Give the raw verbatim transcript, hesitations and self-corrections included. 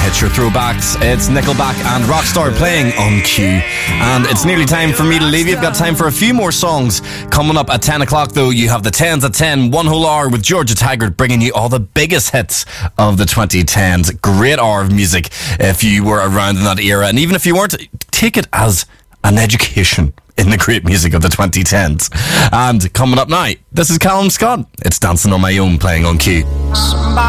Hits Your Throwbacks. It's Nickelback and Rockstar playing on Q. And it's nearly time for me to leave you. I've got time for a few more songs. Coming up at ten o'clock, though, you have the tens at ten, one whole hour with Georgia Taggart, bringing you all the biggest hits of the twenty tens. Great hour of music if you were around in that era. And even if you weren't, take it as an education in the great music of the twenty tens. And coming up now, this is Callum Scott. It's Dancing on My Own playing on Q.